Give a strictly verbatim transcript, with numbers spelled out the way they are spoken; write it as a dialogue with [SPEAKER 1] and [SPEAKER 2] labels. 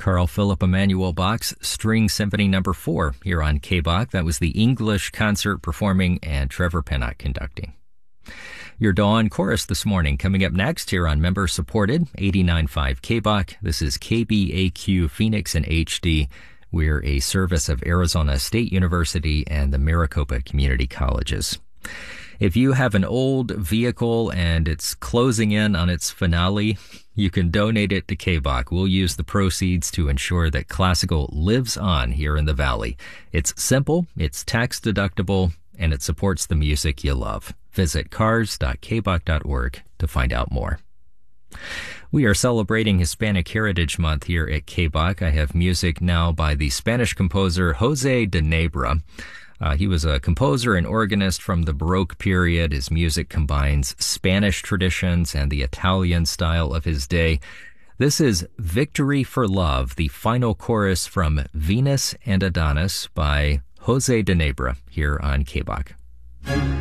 [SPEAKER 1] Carl Philipp Emanuel Bach's String Symphony Number four here on K-Bach. That was the English concert performing and Trevor Pennock conducting. Your Dawn Chorus this morning coming up next here on member-supported eighty-nine point five K-Bach. This is K B A Q Phoenix in H D. We're a service of Arizona State University and the Maricopa Community Colleges. If you have an old vehicle and it's closing in on its finale, you can donate it to K-Bach. We'll use the proceeds to ensure that classical lives on here in the Valley. It's simple, it's tax deductible, and it supports the music you love. Visit cars dot k bach dot org to find out more. We are celebrating Hispanic Heritage Month here at K-Bach. I have music now by the Spanish composer Jose de Nebra. Uh, he was a composer and organist from the Baroque period. His music combines Spanish traditions and the Italian style of his day. This is Victory for Love, the final chorus from Venus and Adonis by Jose de Nebra here on K-Bach.